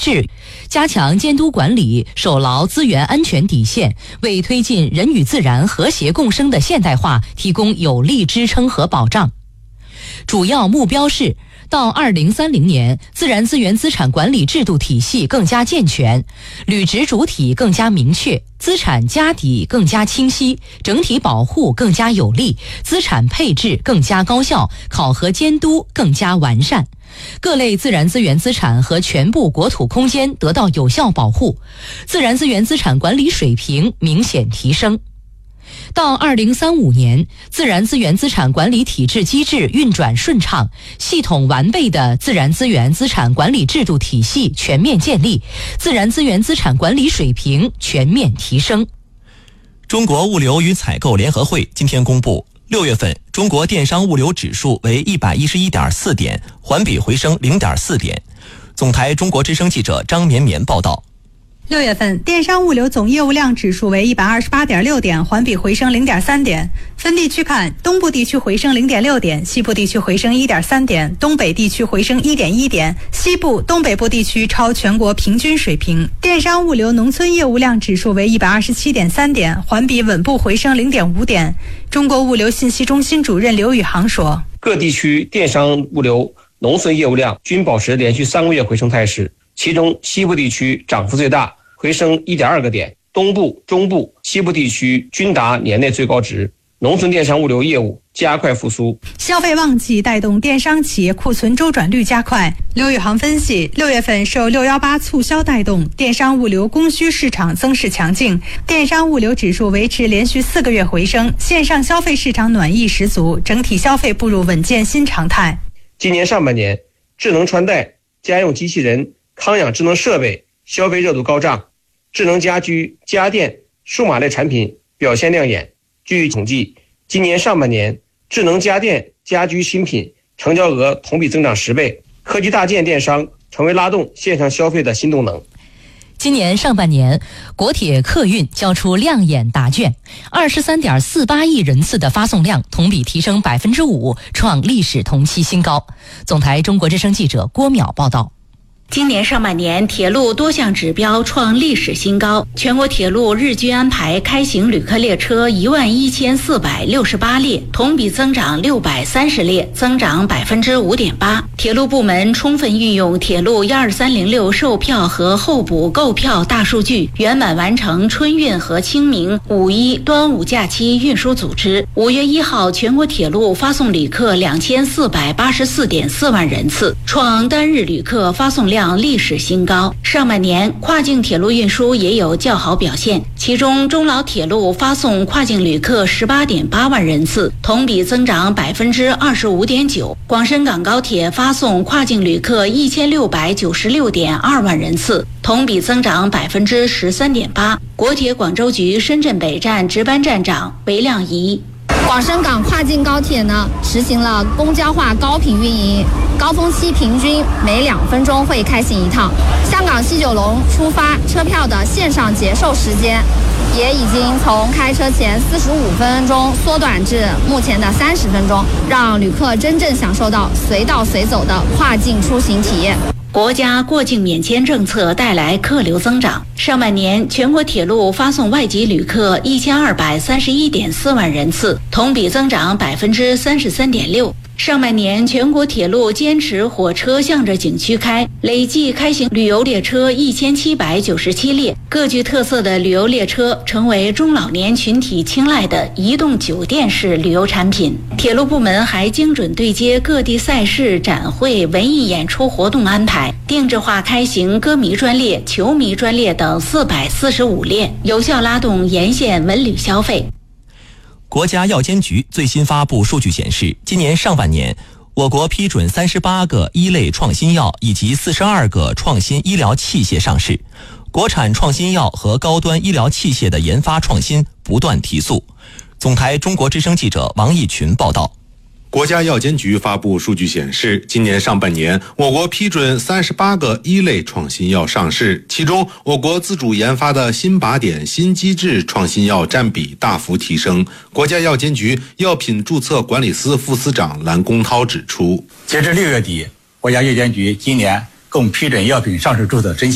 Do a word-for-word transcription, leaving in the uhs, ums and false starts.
制，加强监督管理，守牢资源安全底线，为推进人与自然和谐共生的现代化提供有力支撑和保障。主要目标是到二零三零年，自然资源资产管理制度体系更加健全，履职主体更加明确，资产家底更加清晰，整体保护更加有力，资产配置更加高效，考核监督更加完善，各类自然资源资产和全部国土空间得到有效保护，自然资源资产管理水平明显提升。到二零三五年，自然资源资产管理体制机制运转顺畅，系统完备的自然资源资产管理制度体系全面建立，自然资源资产管理水平全面提升。 中国物流与采购联合会今天公布，六月份中国电商物流指数为 一百一十一点四 点，环比回升 零点四 点。总台中国之声记者张绵绵报道。 六月份电商物流总业务量指数为 一百二十八点六 点，环比回升 零点三 点。分地区看，东部地区回升 零点六 点，西部地区回升 一点三 点，东北地区回升 一点一 点，西部、东北部地区超全国平均水平。电商物流农村业务量指数为 一百二十七点三 点，环比稳步回升 零点五 点。中国物流信息中心主任刘宇航说， 各地区电商物流农村业务量均保持连续三个月回升态势，其中西部地区涨幅最大，回升 一点二 个点，东部、中部、西部地区均达年内最高值。农村电商物流业务加快复苏， 消费旺季带动电商企业库存周转率加快。刘宇航分析，六月份受六一八促销带动，电商物流供需市场增势强劲，电商物流指数维持连续四个月回升，线上消费市场暖意十足，整体消费步入稳健新常态。 今年上半年，智能穿戴、家用机器人、康养智能设备消费热度高涨，智能家居、家电、数码类产品表现亮眼。据统计，今年上半年智能家电、家居新品成交额同比增长十倍，科技大件电商成为拉动线上消费的新动能。 今年上半年，国铁客运交出亮眼答卷， 二十三点四八亿人次的发送量同比提升 百分之五， 创历史同期新高。总台中国之声记者郭淼报道。 今年上半年，铁路多项指标创历史新高，全国铁路日均安排开行旅客列车一万一千四百六十八列，同比增长六百三十列，增长 百分之五点八。铁路部门充分运用铁路一二三零六售票和候补购票大数据，圆满完成春运和清明、五一、端午假期运输组织。五月一号，全国铁路发送旅客两千四百八十四点四万人次，创单日旅客发送量历史新高。上半年跨境铁路运输也有较好表现，其中中老铁路发送跨境旅客十八点八万人次，同比增长 百分之二十五点九。广深港高铁发送跨境旅客一千六百九十六点二万人次，同比增长 百分之十三点八。国铁广州局深圳北站值班站长韦亮仪， 广深港跨境高铁呢，实行了公交化高频运营，高峰期平均每两分钟会开行一趟。香港西九龙出发车票的线上结售时间，也已经从开车前四十五分钟缩短至目前的三十分钟，让旅客真正享受到随到随走的跨境出行体验。 国家过境免签政策带来客流增长，上半年全国铁路发送外籍旅客一千二百三十一点四万人次，同比增长 百分之三十三点六。上半年全国铁路坚持火车向着景区开，累计开行旅游列车一千七百九十七列，各具特色的旅游列车成为中老年群体青睐的移动酒店式旅游产品。铁路部门还精准对接各地赛事、展会、文艺演出活动安排，定制化开行歌迷专列、球迷专列等四百四十五列，有效拉动沿线文旅消费。 国家药监局最新发布数据显示，今年上半年，我国批准三十八个一类创新药以及四十二个创新医疗器械上市，国产创新药和高端医疗器械的研发创新不断提速。总台中国之声记者王义群报道。 国家药监局发布数据显示，今年上半年，我国批准三十八个一类创新药上市，其中我国自主研发的新靶点、新机制创新药占比大幅提升。国家药监局药品注册管理司副司长蓝公涛指出， 截至六月底，国家药监局今年共批准药品上市注册申请